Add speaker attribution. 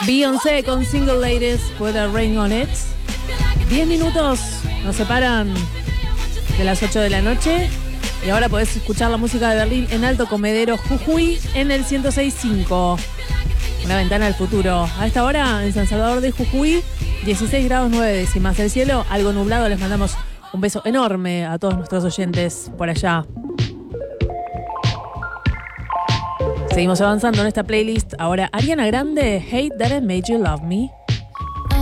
Speaker 1: Beyoncé con Single Ladies, Put a Ring on It. 10 minutos nos separan de las 8 de la noche. Y ahora podés escuchar la música de Berlín en Alto Comedero, Jujuy, en el 106.5. Una ventana al futuro. A esta hora, en San Salvador de Jujuy, 16 grados 9 décimas. El cielo algo nublado. Les mandamos un beso enorme a todos nuestros oyentes por allá. Seguimos avanzando en esta playlist. Ahora, Ariana Grande, Hate That I Made You Love Me.